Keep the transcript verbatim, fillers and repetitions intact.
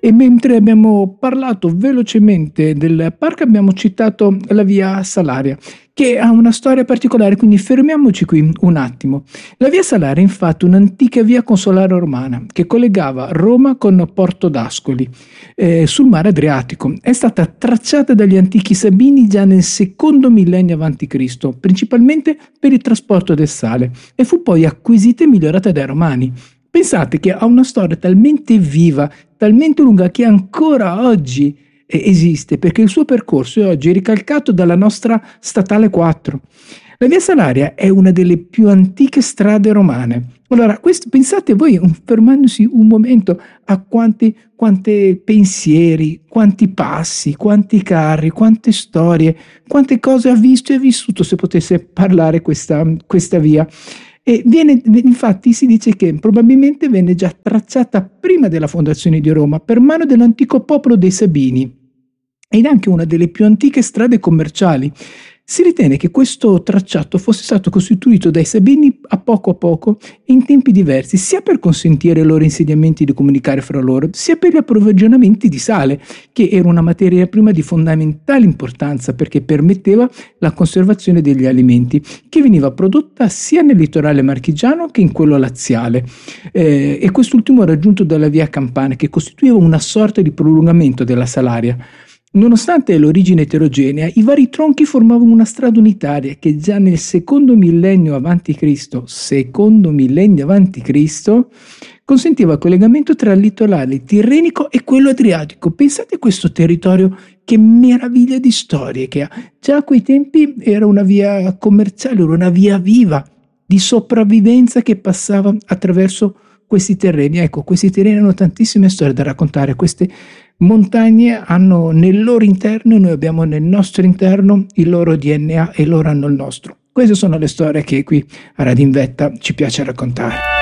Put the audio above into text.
E mentre abbiamo parlato velocemente del parco abbiamo citato la via Salaria, che ha una storia particolare, quindi fermiamoci qui un attimo. La via Salaria è infatti un'antica via consolare romana che collegava Roma con Porto d'Ascoli eh, sul mare Adriatico. È stata tracciata dagli antichi Sabini già nel secondo millennio avanti Cristo, principalmente per il trasporto del sale, e fu poi acquisita e migliorata dai Romani. Pensate che ha una storia talmente viva, talmente lunga, che ancora oggi esiste, perché il suo percorso è oggi ricalcato dalla nostra statale quattro. La via Salaria è una delle più antiche strade romane. Allora, questo, pensate voi, un, fermandosi un momento, a quanti, quante pensieri, quanti passi, quanti carri, quante storie, quante cose ha visto e ha vissuto, se potesse parlare questa, questa via. E viene, infatti si dice che probabilmente venne già tracciata prima della fondazione di Roma per mano dell'antico popolo dei Sabini ed è anche una delle più antiche strade commerciali. Si ritiene che questo tracciato fosse stato costituito dai Sabini a poco a poco in tempi diversi, sia per consentire ai loro insediamenti di comunicare fra loro, sia per gli approvvigionamenti di sale, che era una materia prima di fondamentale importanza perché permetteva la conservazione degli alimenti, che veniva prodotta sia nel litorale marchigiano che in quello laziale. Eh, e quest'ultimo raggiunto dalla via Campana, che costituiva una sorta di prolungamento della Salaria. Nonostante l'origine eterogenea, i vari tronchi formavano una strada unitaria che già nel secondo millennio avanti Cristo, secondo millennio avanti Cristo, consentiva il collegamento tra il litorale tirrenico e quello adriatico. Pensate a questo territorio, che meraviglia di storie che ha. Già a quei tempi era una via commerciale, era una via viva di sopravvivenza che passava attraverso questi terreni. Ecco, questi terreni hanno tantissime storie da raccontare. Queste montagne hanno nel loro interno, e noi abbiamo nel nostro interno il loro D N A e loro hanno il nostro. Queste sono le storie che qui a Radio in Vetta ci piace raccontare.